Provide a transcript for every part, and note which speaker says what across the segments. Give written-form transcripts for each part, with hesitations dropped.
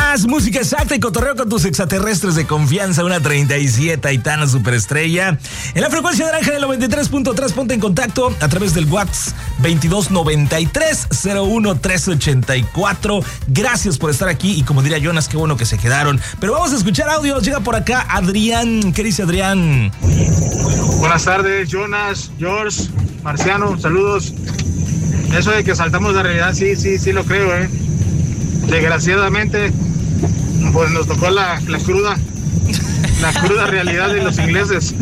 Speaker 1: más música exacta y cotorreo con tus extraterrestres de confianza. Una 37 Aitana Superestrella. En la frecuencia naranja del 93.3, ponte en contacto a través del WhatsApp 2293-01-384. Gracias por estar aquí y como diría Jonas, qué bueno que se quedaron. Pero vamos a escuchar audios. Llega por acá Adrián. ¿Qué dice Adrián?
Speaker 2: Buenas tardes, Jonas, George, Marciano, saludos. Eso de que saltamos la realidad, sí lo creo, Desgraciadamente, pues nos tocó la cruda realidad de los ingleses.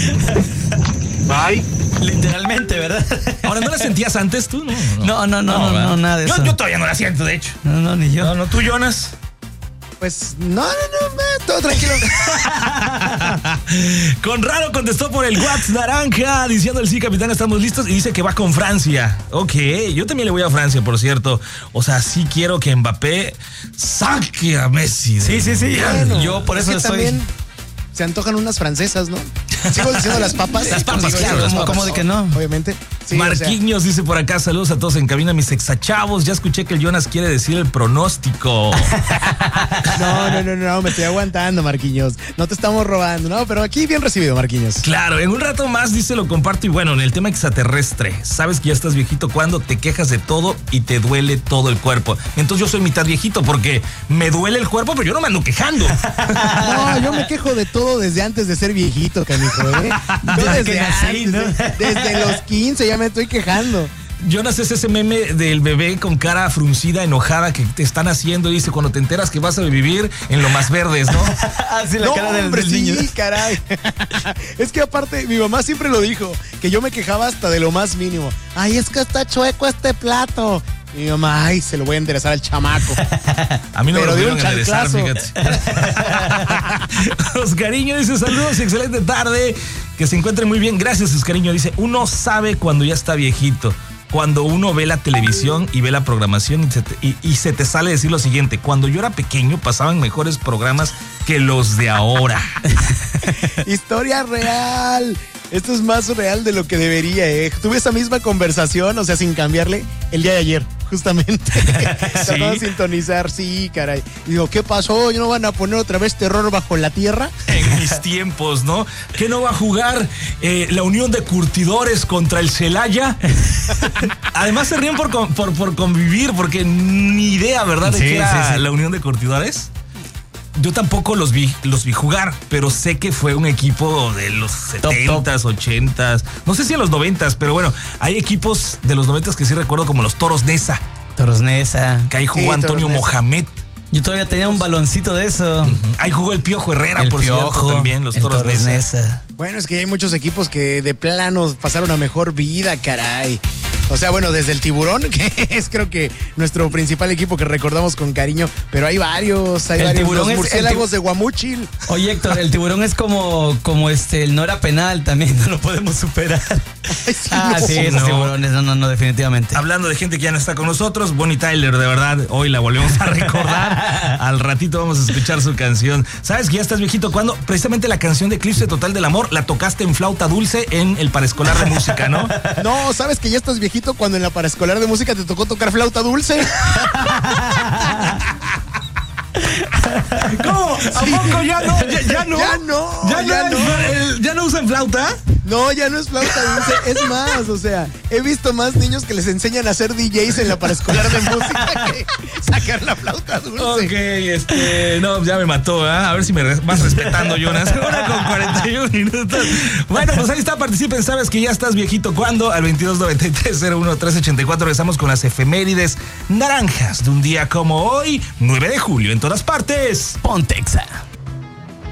Speaker 2: Bye.
Speaker 3: Literalmente, ¿verdad?
Speaker 1: Ahora, ¿no la sentías antes tú?
Speaker 3: No, nada de eso.
Speaker 1: Yo todavía no la siento, de hecho.
Speaker 3: No, ni yo.
Speaker 1: No, ¿tú, Jonas?
Speaker 4: Pues, no, todo tranquilo.
Speaker 1: Conrado contestó por el WhatsApp naranja diciendo el sí, capitán, estamos listos. Y dice que va con Francia. Ok, yo también le voy a Francia, por cierto. O sea, sí quiero que Mbappé saque a Messi.
Speaker 3: Sí.
Speaker 4: Bueno,
Speaker 3: yo por eso estoy...
Speaker 4: También se antojan unas francesas, ¿no? Sigo diciendo las papas.
Speaker 1: Las papas, claro.
Speaker 4: Las papas.
Speaker 3: ¿Cómo de que no?
Speaker 4: Obviamente. Sí,
Speaker 1: Marquinhos dice por acá, saludos a todos en cabina, mis exachavos. Ya escuché que el Jonas quiere decir el pronóstico.
Speaker 4: No, me estoy aguantando, Marquinhos. No te estamos robando, no, pero aquí bien recibido, Marquinhos.
Speaker 1: Claro, en un rato más dice lo comparto y bueno, en el tema extraterrestre, sabes que ya estás viejito cuando te quejas de todo y te duele todo el cuerpo. Entonces yo soy mitad viejito porque me duele el cuerpo, pero yo no me ando quejando.
Speaker 4: No, yo me quejo de todo desde antes de ser viejito, canijo, Yo desde
Speaker 3: nací, ¿no?
Speaker 4: Desde los 15 ya me estoy quejando.
Speaker 1: Jonas es ese meme del bebé con cara fruncida, enojada que te están haciendo y dice cuando te enteras que vas a vivir en lo más verdes, ¿no?
Speaker 3: Así la cara del niño.
Speaker 4: Sí, caray. Es que aparte, mi mamá siempre lo dijo, que yo me quejaba hasta de lo más mínimo. Ay, es que está chueco este plato. Mi mamá, se lo voy a enderezar al chamaco.
Speaker 1: A mí no me lo dieron
Speaker 4: un
Speaker 1: enderezar, fíjate. Oscariño dice, saludos, excelente tarde, que se encuentren muy bien. Gracias, Oscariño. Dice, uno sabe cuando ya está viejito, cuando uno ve la televisión y ve la programación y se te sale decir lo siguiente, cuando yo era pequeño pasaban mejores programas que los de ahora.
Speaker 4: Historia real. Esto es más real de lo que debería, Tuve esa misma conversación, o sea, sin cambiarle, el día de ayer, justamente. Tratando de sintonizar, sí, caray. Digo, ¿qué pasó? ¿No van a poner otra vez Terror bajo la tierra?
Speaker 1: En mis tiempos, ¿no? ¿Qué no va a jugar la Unión de Curtidores contra el Celaya? Además se ríen por convivir, porque ni idea, ¿verdad? De qué era la Unión de Curtidores. Yo tampoco los vi jugar, pero sé que fue un equipo de los 70s, 80s, no sé si en los 90s, pero bueno, hay equipos de los 90s que sí recuerdo como los Toros Neza. Que ahí jugó Antonio Mohamed.
Speaker 3: Yo todavía tenía un baloncito de eso.
Speaker 1: Ahí jugó el Piojo Herrera, por cierto, también, los Toros Neza.
Speaker 4: Bueno, es que hay muchos equipos que de plano pasaron a mejor vida, caray. O sea, bueno, desde el Tiburón, que es creo que nuestro principal equipo que recordamos con cariño, pero hay varios,
Speaker 3: Tiburón
Speaker 4: los murciélagos de Guamúchil.
Speaker 3: Oye, Héctor, el Tiburón es como el no era penal, también no lo podemos superar. Los tiburones, no, definitivamente.
Speaker 1: Hablando de gente que ya no está con nosotros, Bonnie Tyler, de verdad, hoy la volvemos a recordar. Al ratito vamos a escuchar su canción. ¿Sabes que ya estás viejito cuando? Precisamente la canción de Eclipse Total del Amor la tocaste en flauta dulce en el paraescolar de música, ¿no?
Speaker 4: No, ¿sabes que ya estás viejito cuando en la paraescolar de música te tocó tocar flauta dulce?
Speaker 1: ¿Cómo? ¿A poco ya no? ¿Ya no usan flauta?
Speaker 4: No, ya no es flauta dulce. Es más, o sea, he visto más niños que les enseñan a hacer DJs en la paraescolar de música que sacar la flauta dulce.
Speaker 1: Ok, no, ya me mató, A ver si me vas respetando, Jonas. 1:41 minutos. Bueno, pues ahí está, participen. Sabes que ya estás viejito. ¿Cuándo? Al 2293-01-384. Regresamos con las efemérides naranjas de un día como hoy, 9 de julio, en todas partes.
Speaker 3: Pontexa.